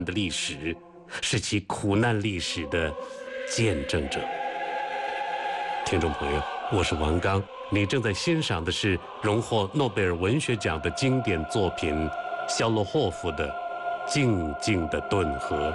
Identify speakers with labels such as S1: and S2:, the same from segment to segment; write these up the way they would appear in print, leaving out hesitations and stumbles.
S1: 的历史，是其苦难历史的见证者。听众朋友，我是王刚，你正在欣赏的是荣获诺贝尔文学奖的经典作品肖洛霍夫的《静静的顿河》。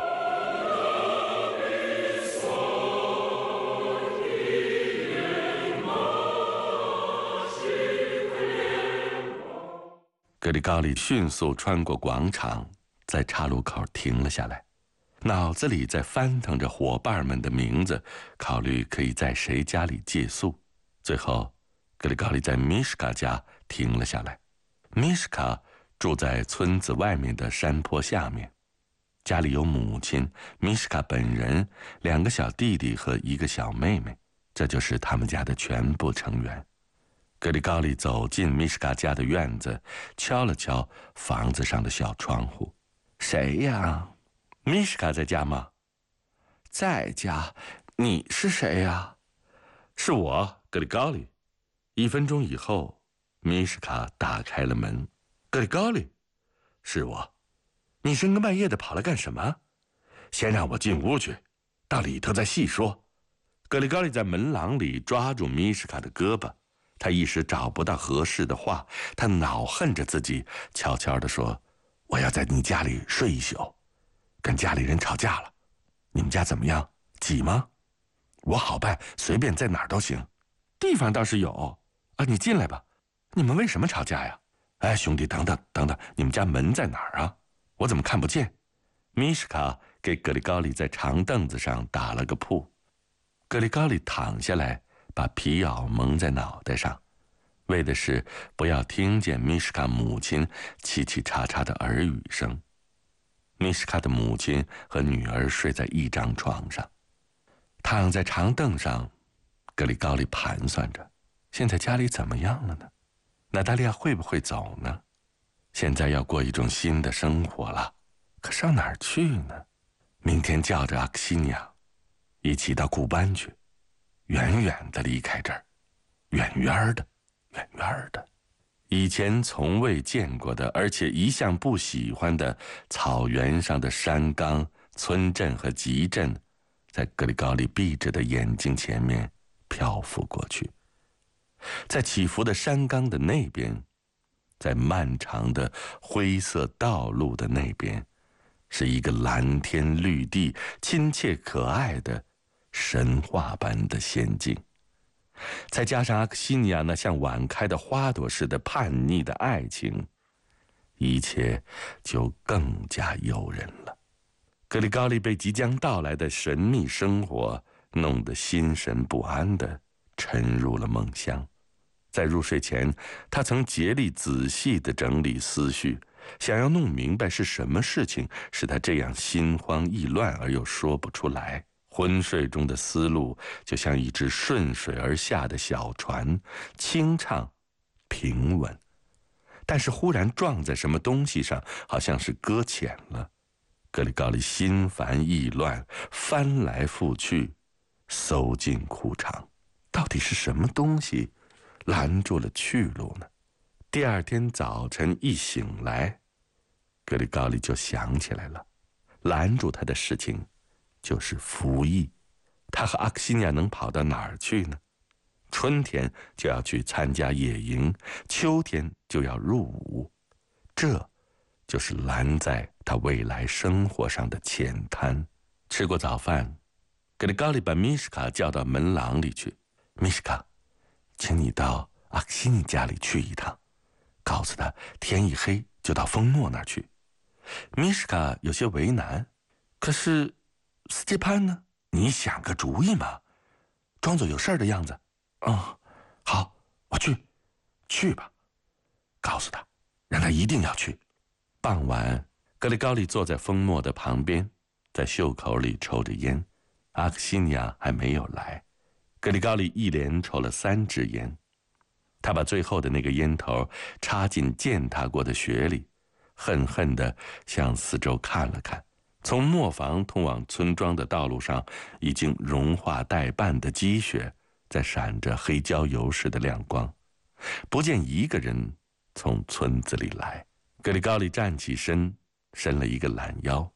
S2: 格里高利迅速穿过广场，在岔路口停了下来，脑子里在翻腾着伙伴们的名字，考虑可以在谁家里借宿。最后，格里高利在米什卡家停了下来。米什卡住在村子外面的山坡下面，家里有母亲、米什卡本人、2个小弟弟和1个小妹妹，这就是他们家的全部成员。格里高利走进米什卡家的院子，敲了敲房子上的小窗户。谁呀？米什卡在家吗？在家。你是谁呀？是我，格里高利。1分钟以后，米什卡打开了门。格里高利，是我。你深更半夜的跑来干什么？先让我进屋去，到里头再细说。格里高利在门廊里抓住米什卡的胳膊。他一时找不到合适的话，他恼恨着自己，悄悄地说：“我要在你家里睡一宿，跟家里人吵架了。你们家怎么样？挤吗？我好办，随便在哪儿都行。地方倒是有啊，你进来吧。你们为什么吵架呀？哎，兄弟，等等，你们家门在哪儿啊？我怎么看不见？”米什卡给格里高利在长凳子上打了个铺，格里高利躺下来，把皮袄蒙在脑袋上，为的是不要听见米什卡母亲嘁嘁喳喳的耳语声。米什卡的母亲和女儿睡在一张床上，躺在长凳上，格里高利盘算着，现在家里怎么样了呢？娜达利亚会不会走呢？现在要过一种新的生活了，可上哪儿去呢？明天叫着阿克西尼亚一起到古班去，远远的离开这儿，远远的。以前从未见过的，而且一向不喜欢的草原上的山冈、村镇和集镇，在格里高利闭着的眼睛前面漂浮过去。在起伏的山冈的那边，在漫长的灰色道路的那边，是一个蓝天绿地、亲切可爱的神话般的仙境。再加上阿克西尼亚那像晚开的花朵似的叛逆的爱情，一切就更加诱人了。格里高利被即将到来的神秘生活弄得心神不安地沉入了梦乡。在入睡前，他曾竭力仔细地整理思绪，想要弄明白是什么事情使他这样心慌意乱而又说不出来。昏睡中的思路就像一只顺水而下的小船，清畅平稳，但是忽然撞在什么东西上，好像是搁浅了。格里高利心烦意乱，翻来覆去，搜进裤场，到底是什么东西拦住了去路呢？第二天早晨一醒来，格里高利就想起来了，拦住他的事情就是服役。他和阿克西尼亚能跑到哪儿去呢？春天就要去参加野营，秋天就要入伍，这就是拦在他未来生活上的浅滩。吃过早饭，格里高利把米什卡叫到门廊里去。米什卡，请你到阿克西尼家里去一趟，告诉他天一黑就到风诺那儿去。米什卡有些为难，可是斯捷潘呢？你想个主意嘛，装作有事儿的样子。好，我去吧，告诉他，让他一定要去。傍晚，格里高利坐在风诺的旁边，在袖口里抽着烟。阿克西尼亚还没有来，格里高利一连抽了3支烟。他把最后的那个烟头插进践踏过的雪里，恨恨地向四周看了看。从磨坊通往村庄的道路上，已经融化待拌的积雪在闪着黑焦油似的亮光，不见一个人从村子里来。格里高利站起身，伸了一个懒腰，